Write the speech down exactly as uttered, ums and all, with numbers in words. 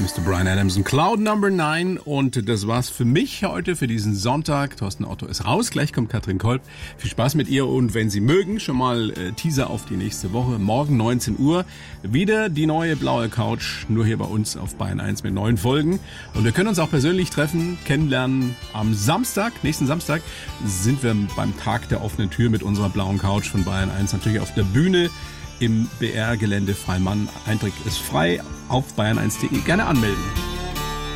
Mister Bryan Adamson, Cloud Number neun. Und das war's für mich heute, für diesen Sonntag. Thorsten Otto ist raus, gleich kommt Katrin Kolb. Viel Spaß mit ihr und wenn Sie mögen, schon mal äh, Teaser auf die nächste Woche. Morgen neunzehn Uhr wieder die neue blaue Couch, nur hier bei uns auf Bayern eins mit neuen Folgen. Und wir können uns auch persönlich treffen, kennenlernen. Am Samstag, nächsten Samstag, sind wir beim Tag der offenen Tür mit unserer blauen Couch von Bayern eins natürlich auf der Bühne im B R-Gelände Freimann. Eintritt ist frei auf bayern eins punkt de. Gerne anmelden.